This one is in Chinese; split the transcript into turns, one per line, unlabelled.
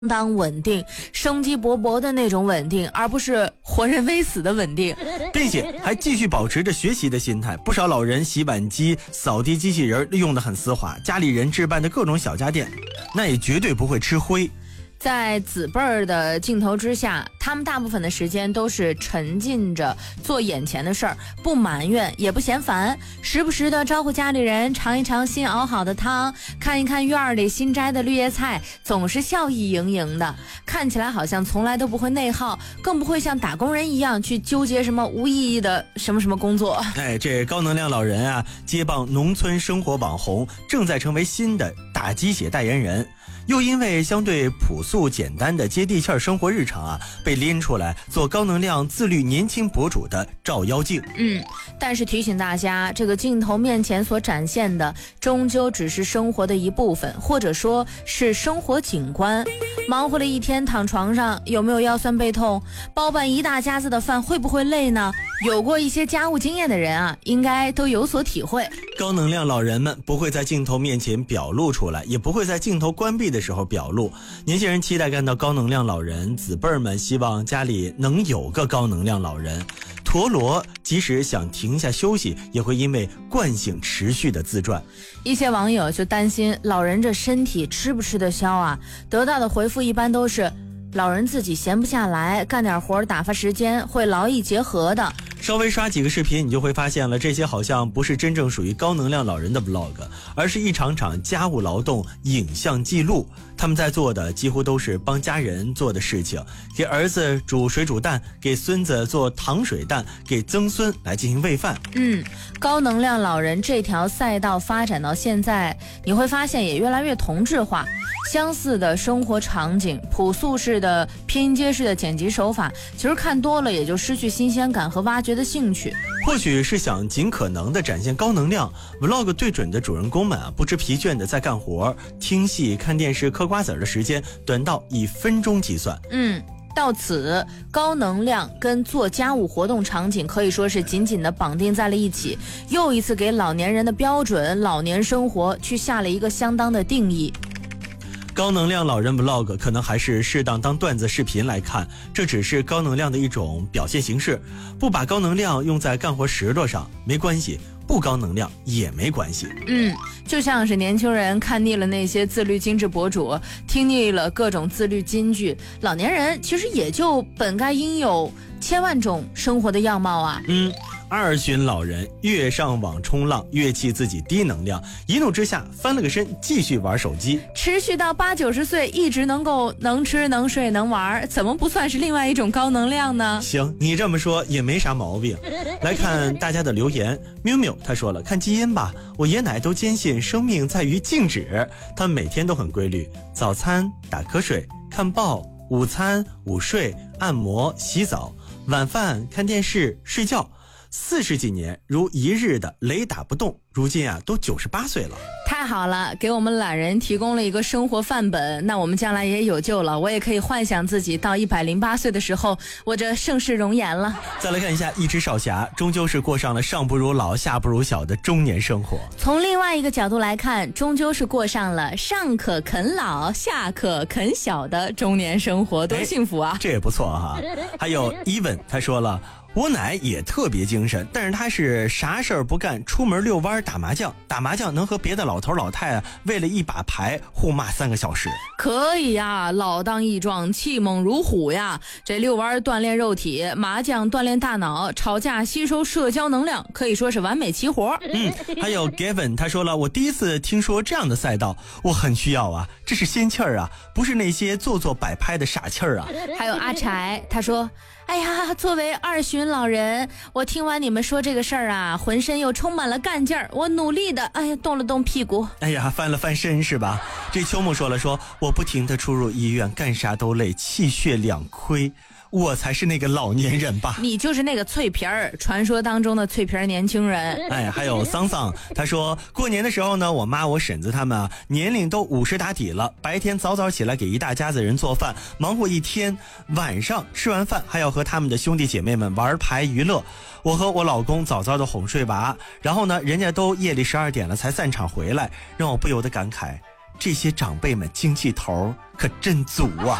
当稳定，生机勃勃的那种稳定，而不是活人微死的稳定，
并且还继续保持着学习的心态。不少老人洗碗机、扫地机器人用得很丝滑，家里人置办的各种小家电，那也绝对不会吃灰。
在子辈儿的镜头之下，他们大部分的时间都是沉浸着做眼前的事儿，不埋怨也不嫌烦，时不时的招呼家里人尝一尝新熬好的汤，看一看院里新摘的绿叶菜，总是笑意盈盈的，看起来好像从来都不会内耗，更不会像打工人一样去纠结什么无意义的什么工作。
这高能量老人啊，接棒农村生活网红，正在成为新的打鸡血代言人。又因为相对朴素简单的接地气儿生活日常啊，被拎出来做高能量自律年轻博主的照妖镜。
但是提醒大家，这个镜头面前所展现的终究只是生活的一部分，或者说是生活景观。忙活了一天躺床上，有没有腰酸背痛？包办一大家子的饭会不会累呢？有过一些家务经验的人啊，应该都有所体会。
高能量老人们不会在镜头面前表露出来，也不会在镜头关闭的时候表露。年轻人期待看到高能量老人，子辈们希望家里能有个高能量老人。陀螺即使想停下休息，也会因为惯性持续的自转。
一些网友就担心老人这身体吃不吃得消啊，得到的回复一般都是老人自己闲不下来，干点活打发时间，会劳逸结合的。
稍微刷几个视频，你就会发现了，这些好像不是真正属于高能量老人的 vlog， 而是一场场家务劳动影像记录。他们在做的几乎都是帮家人做的事情，给儿子煮水煮蛋，给孙子做糖水蛋，给曾孙来进行喂饭。
高能量老人这条赛道发展到现在，你会发现也越来越同质化。相似的生活场景，朴素式的拼接式的剪辑手法，其实看多了也就失去新鲜感和挖掘的兴趣。
或许是想尽可能的展现高能量 vlog 对准的主人公们啊，不知疲倦的在干活，听戏看电视嗑瓜子的时间短到以分钟计算。
到此，高能量跟做家务活动场景可以说是紧紧的绑定在了一起，又一次给老年人的标准老年生活去下了一个相当的定义。
高能量老人 vlog 可能还是适当当段子视频来看，这只是高能量的一种表现形式。不把高能量用在干活石头上没关系，不高能量也没关系。
就像是年轻人看腻了那些自律精致博主，听腻了各种自律金句，老年人其实也就本该应有千万种生活的样貌啊。
二旬老人越上网冲浪越气自己低能量，一怒之下翻了个身继续玩手机，
持续到80-90岁一直能够能吃能睡能玩，怎么不算是另外一种高能量呢？
行，你这么说也没啥毛病。来看大家的留言，喵喵他说了，看基因吧，我爷奶都坚信生命在于静止，他们每天都很规律，早餐打瞌睡看报，午餐午睡按摩洗澡，晚饭看电视睡觉，40几年如一日的雷打不动，如今啊都98岁了。
太好了，给我们懒人提供了一个生活范本，那我们将来也有救了，我也可以幻想自己到108岁的时候，我这盛世容颜了。
再来看一下一只少侠，终究是过上了上不如老下不如小的中年生活。
从另外一个角度来看，终究是过上了上可啃老下可啃小的中年生活，多幸福啊。
这也不错哈。还有 Even 他说了，我奶也特别精神，但是他是啥事儿不干，出门遛弯打麻将，打麻将能和别的老头老太太为了一把牌互骂3个小时。
可以呀，老当益壮，气猛如虎呀。这遛弯锻炼肉体，麻将锻炼大脑，吵架吸收社交能量，可以说是完美齐活。
还有 Gavin 他说了，我第一次听说这样的赛道，我很需要啊，这是仙气儿啊，不是那些做作摆拍的傻气儿啊。
还有阿柴他说，哎呀，作为二旬老人，我听完你们说这个事儿啊，浑身又充满了干劲儿，我努力的动了动屁股，
翻了翻身是吧？这秋木说了，说我不停的出入医院，干啥都累，气血两亏，我才是那个老年人吧？
你就是那个脆皮儿，传说当中的脆皮儿年轻人。
还有桑桑，他说过年的时候呢，我妈我婶子他们啊，年龄都50打底了，白天早早起来给一大家子人做饭，忙活一天，晚上吃完饭还要和他们的兄弟姐妹们玩牌娱乐。我和我老公早早的哄睡娃，然后呢，人家都夜里12点了才散场回来，让我不由得感慨， 这些长辈们精气头可真足啊。